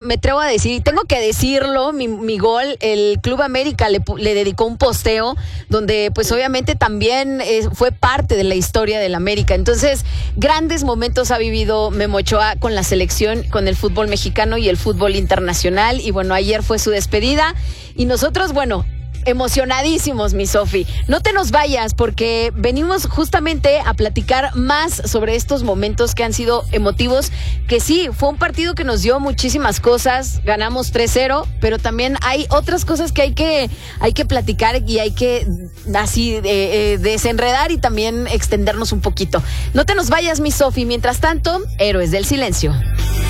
me atrevo a decir, tengo que decirlo, mi gol, el Club América le dedicó un posteo donde pues obviamente también fue parte de la historia del América. Entonces, grandes momentos ha vivido Memo Ochoa con la selección, con el fútbol mexicano y el fútbol internacional. Y bueno, ayer fue su despedida y nosotros, bueno, emocionadísimos, mi Sofi. No te nos vayas porque venimos justamente a platicar más sobre estos momentos que han sido emotivos, que sí, fue un partido que nos dio muchísimas cosas, ganamos 3-0, pero también hay otras cosas que hay que platicar y hay que así desenredar y también extendernos un poquito. No te nos vayas, mi Sofi. Mientras tanto, Héroes del Silencio.